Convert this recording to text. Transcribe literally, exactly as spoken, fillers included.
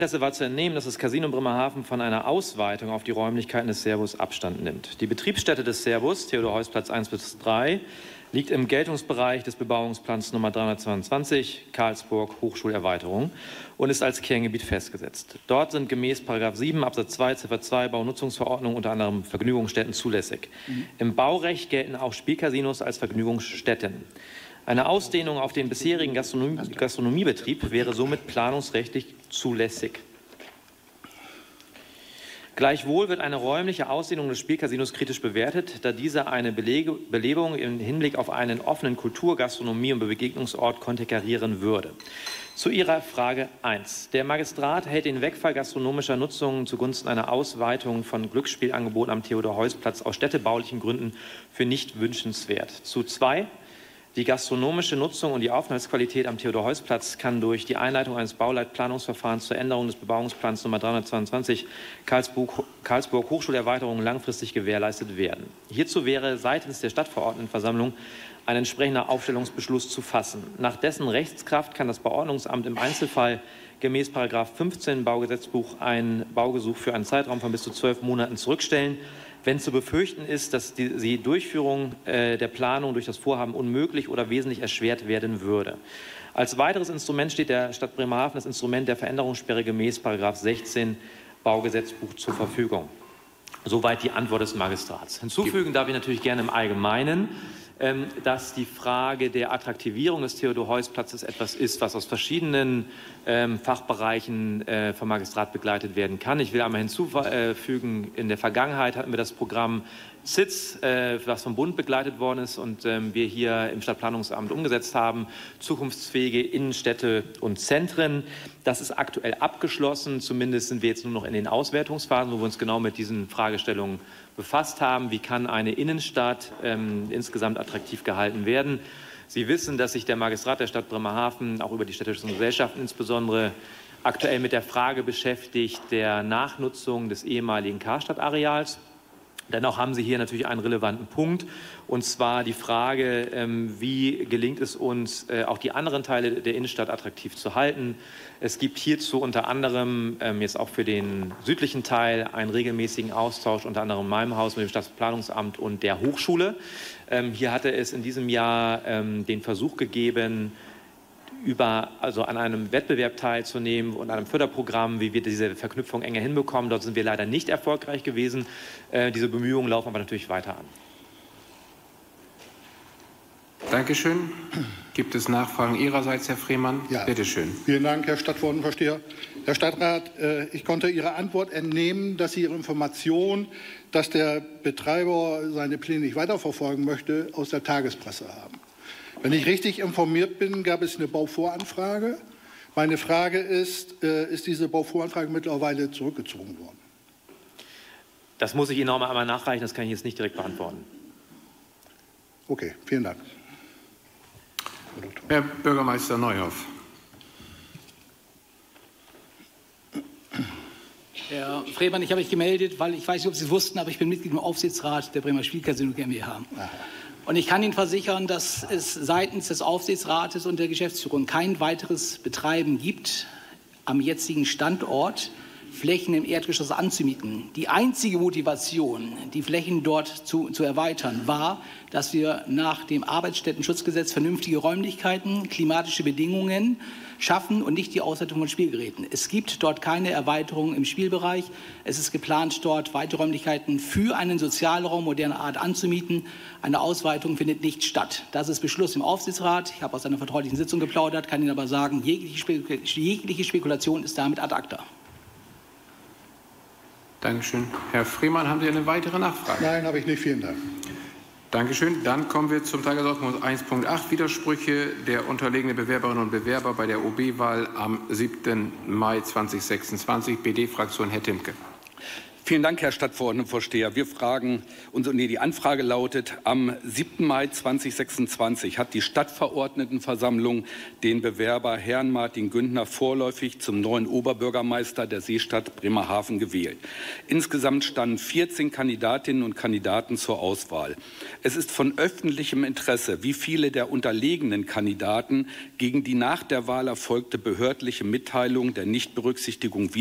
Presse war zu entnehmen, dass das Casino Bremerhaven von einer Ausweitung auf die Räumlichkeiten des Servus Abstand nimmt. Die Betriebsstätte des Servus, Theodor-Heuss-Platz eins bis drei, liegt im Geltungsbereich des Bebauungsplans Nummer dreihundertzweiundzwanzig Karlsburg Hochschulerweiterung und ist als Kerngebiet festgesetzt. Dort sind gemäß Paragraph sieben Absatz zwei Ziffer zwei Baunutzungsverordnung unter anderem Vergnügungsstätten zulässig. Mhm. Im Baurecht gelten auch Spielcasinos als Vergnügungsstätten. Eine Ausdehnung auf den bisherigen Gastronomie Gastronomiebetrieb wäre somit planungsrechtlich zulässig. Gleichwohl wird eine räumliche Ausdehnung des Spielcasinos kritisch bewertet, da diese eine Belege, Belebung im Hinblick auf einen offenen Kultur-, Gastronomie- und Begegnungsort konterkarieren würde. Zu Ihrer Frage eins. Der Magistrat hält den Wegfall gastronomischer Nutzungen zugunsten einer Ausweitung von Glücksspielangeboten am Theodor-Heuss-Platz aus städtebaulichen Gründen für nicht wünschenswert. Zu zwei. Die gastronomische Nutzung und die Aufenthaltsqualität am Theodor-Heuss-Platz kann durch die Einleitung eines Bauleitplanungsverfahrens zur Änderung des Bebauungsplans Nummer dreihundertzweiundzwanzig Karlsburg, Karlsburg Hochschulerweiterung langfristig gewährleistet werden. Hierzu wäre seitens der Stadtverordnetenversammlung ein entsprechender Aufstellungsbeschluss zu fassen. Nach dessen Rechtskraft kann das Bauordnungsamt im Einzelfall gemäß Paragraph fünfzehn Baugesetzbuch ein Baugesuch für einen Zeitraum von bis zu zwölf Monaten zurückstellen. Wenn zu befürchten ist, dass die, die Durchführung äh, der Planung durch das Vorhaben unmöglich oder wesentlich erschwert werden würde. Als weiteres Instrument steht der Stadt Bremerhaven das Instrument der Veränderungssperre gemäß Paragraph sechzehn Baugesetzbuch zur Verfügung. Soweit die Antwort des Magistrats. Hinzufügen darf ich natürlich gerne im Allgemeinen, ähm, dass die Frage der Attraktivierung des Theodor-Heuss-Platzes etwas ist, was aus verschiedenen ähm, Fachbereichen äh, vom Magistrat begleitet werden kann. Ich will einmal hinzufügen, in der Vergangenheit hatten wir das Programm S I Z, äh, was vom Bund begleitet worden ist und ähm, wir hier im Stadtplanungsamt umgesetzt haben, zukunftsfähige Innenstädte und Zentren. Das ist aktuell abgeschlossen. Zumindest sind wir jetzt nur noch in den Auswertungsphasen, wo wir uns genau mit diesen Fragestellungen befasst haben. Wie kann eine Innenstadt ähm, insgesamt attraktiv gehalten werden? Sie wissen, dass sich der Magistrat der Stadt Bremerhaven auch über die städtischen Gesellschaften insbesondere aktuell mit der Frage beschäftigt der Nachnutzung des ehemaligen Karstadt-Areals. Dennoch haben Sie hier natürlich einen relevanten Punkt, und zwar die Frage, wie gelingt es uns, auch die anderen Teile der Innenstadt attraktiv zu halten. Es gibt hierzu unter anderem jetzt auch für den südlichen Teil einen regelmäßigen Austausch, unter anderem in meinem Haus mit dem Stadtplanungsamt und der Hochschule. Hier hatte es in diesem Jahr den Versuch gegeben, über, also an einem Wettbewerb teilzunehmen und einem Förderprogramm, wie wir diese Verknüpfung enger hinbekommen. Dort sind wir leider nicht erfolgreich gewesen. Äh, diese Bemühungen laufen aber natürlich weiter an. Dankeschön. Gibt es Nachfragen Ihrerseits, Herr Freemann? Ja. Bitte schön. Vielen Dank, Herr Stadtverordnetenvorsteher. Herr Stadtrat, äh, ich konnte Ihrer Antwort entnehmen, dass Sie Ihre Information, dass der Betreiber seine Pläne nicht weiterverfolgen möchte, aus der Tagespresse haben. Wenn ich richtig informiert bin, gab es eine Bauvoranfrage. Meine Frage ist, äh, ist diese Bauvoranfrage mittlerweile zurückgezogen worden? Das muss ich Ihnen noch einmal nachreichen, das kann ich jetzt nicht direkt beantworten. Okay, vielen Dank. Herr Bürgermeister Neuhoff. Herr Freemann, ich habe mich gemeldet, weil ich weiß nicht, ob Sie es wussten, aber ich bin Mitglied im Aufsichtsrat der Bremer Spielcasino GmbH. Aha. Und ich kann Ihnen versichern, dass es seitens des Aufsichtsrates und der Geschäftsführung kein weiteres Betreiben gibt, am jetzigen Standort Flächen im Erdgeschoss anzumieten. Die einzige Motivation, die Flächen dort zu, zu erweitern, war, dass wir nach dem Arbeitsstättenschutzgesetz vernünftige Räumlichkeiten, klimatische Bedingungen schaffen und nicht die Ausleitung von Spielgeräten. Es gibt dort keine Erweiterung im Spielbereich. Es ist geplant, dort weitere Räumlichkeiten für einen Sozialraum moderner Art anzumieten. Eine Ausweitung findet nicht statt. Das ist Beschluss im Aufsichtsrat. Ich habe aus einer vertraulichen Sitzung geplaudert, kann Ihnen aber sagen, jegliche, Spekul jegliche Spekulation ist damit ad acta. Dankeschön. Herr Freemann, haben Sie eine weitere Nachfrage? Nein, habe ich nicht. Vielen Dank. Dankeschön. Dann kommen wir zum Tagesordnungspunkt eins Punkt acht, Widersprüche der unterlegenen Bewerberinnen und Bewerber bei der O B-Wahl am siebten Mai zweitausendsechsundzwanzig. B D-Fraktion, Herr Timke. Vielen Dank, Herr Stadtverordnetenvorsteher. Wir fragen, unsere, nee, die Anfrage lautet, am siebten Mai zweitausendsechsundzwanzig hat die Stadtverordnetenversammlung den Bewerber Herrn Martin Güntner vorläufig zum neuen Oberbürgermeister der Seestadt Bremerhaven gewählt. Insgesamt standen vierzehn Kandidatinnen und Kandidaten zur Auswahl. Es ist von öffentlichem Interesse, wie viele der unterlegenen Kandidaten gegen die nach der Wahl erfolgte behördliche Mitteilung der Nichtberücksichtigung